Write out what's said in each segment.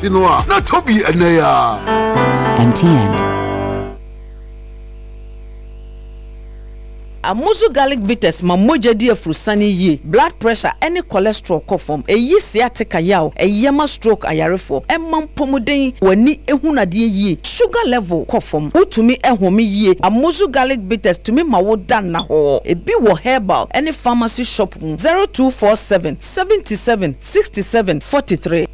Sinoa, not Toby and MTN. Amuzu garlic bitters ma moja di afrusani ye blood pressure any cholesterol kofom eyi sciatica yaw eyema stroke ayarefo emam pomuden wani ehunade ye sugar level kofom utumi ehome ye Amuzu garlic bitters tumi ma wo dan na ho ebi wo herbal any pharmacy shop 0247 77 67 43.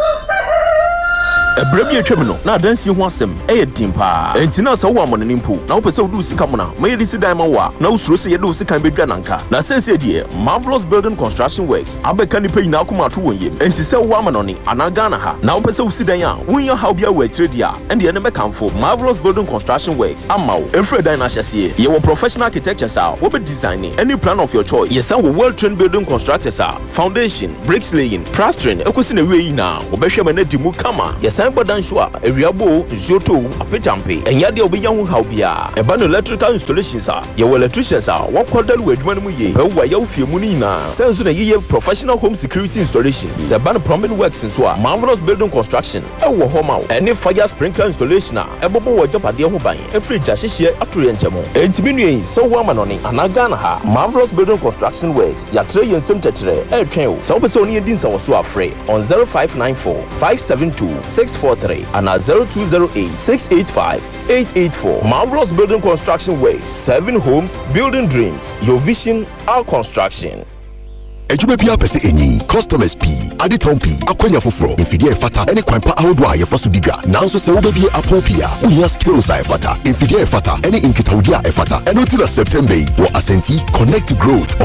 Ebremi etwemno na adansi ho asem dimpa entina sa wo amone nimpo na wo pese wo du sika mona ma yedi si dan ma wa na wo suro se yedi wo sika bedwa nanka na sense die Marvelous Building Construction Works abeka ni panyina akoma ato wonyem enti se wo amanoni anaga na ha na wo pese wo si dan a wonya how bia wo atredia ende ye ne mekamfo Marvelous Building Construction Works amaw efre dan na hyese ye wo professional architects a wo be designing any plan of your choice ye san wo well trained building constructors a foundation bricks laying plastering ekosi na we yi na wo behwe ma na dimu kama ye Bodan Shua, a Riabo, Zoto, a Petampe, and Yadi Obiyan Haubia, a band electrical installations are your electricians are what called with Manuye, Wayo Fimunina, sends a year professional home security installation, the band plumbing works in Swa, Marvelous Building Construction, a Wahoma, any fire sprinkler installation, a Bobo Japadia Hobay, a free Jashish Aturientamo, and Timini, so Wamanoni, Anaganaha, Marvelous Building Construction Works, Yatre and Sumtetre, a trail, so Pesoni and Dinsa was so afraid on 0594 572 643 and at 0208 685 884. Marvelous Building Construction Works, 7 homes, building dreams. Your vision, our construction. Ejube pia pese enyi customers P aditon P akwanya foforo infidie fata ene kwanpa ahodo a yefaso diga nanso se wo bebie apopia unya skills a fata infidie fata ene inkitawudi a fata eno ti na September wo Asenti Connect Growth